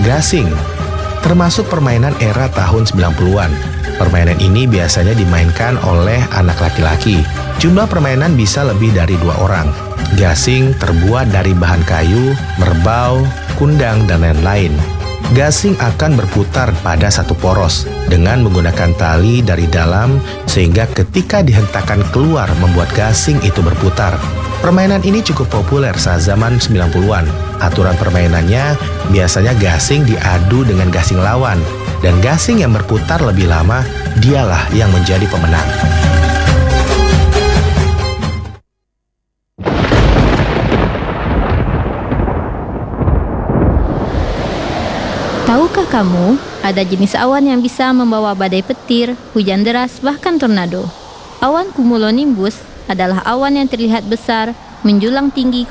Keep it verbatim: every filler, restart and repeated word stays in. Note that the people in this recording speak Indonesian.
Gasing termasuk permainan era tahun sembilan puluhan. Permainan ini biasanya dimainkan oleh anak laki-laki. Jumlah permainan bisa lebih dari dua orang. Gasing terbuat dari bahan kayu, merbau, kundang, dan lain-lain. Gasing akan berputar pada satu poros dengan menggunakan tali dari dalam sehingga ketika dihentakkan keluar membuat gasing itu berputar. Permainan ini cukup populer saat zaman sembilan puluhan. Aturan permainannya biasanya gasing diadu dengan gasing lawan, dan gasing yang berputar lebih lama dialah yang menjadi pemenang. Tahukah kamu, ada jenis awan yang bisa membawa badai petir, hujan deras, bahkan tornado. Awan cumulonimbus adalah awan yang terlihat besar, menjulang tinggi